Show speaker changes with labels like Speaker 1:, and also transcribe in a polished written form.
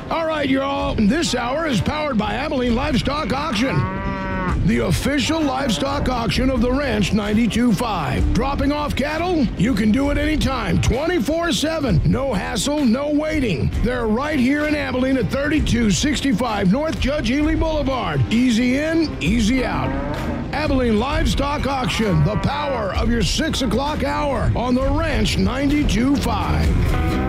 Speaker 1: All right, y'all. This hour is powered by Abilene Livestock Auction, the official livestock auction of the Ranch 92.5. Dropping off cattle? You can do it anytime, 24/7. No hassle, no waiting. They're right here in Abilene at 3265 North Judge Ely Boulevard. Easy in, easy out. Abilene Livestock Auction, the power of your 6 o'clock hour on the Ranch 92.5.